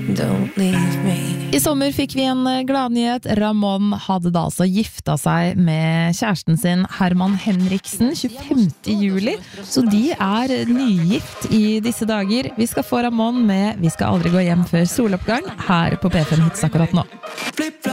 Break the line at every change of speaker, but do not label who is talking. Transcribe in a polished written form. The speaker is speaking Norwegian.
Don't leave me.
I sommer fikk vi en gladnyhet. Ramón hadde da altså gifta seg med kjæresten sin Herman Henriksen 25. juli, så de nygift i disse dager. Vi skal få Ramón med Vi skal aldri gå hjem før soloppgang her på P5 Hits akkurat nå.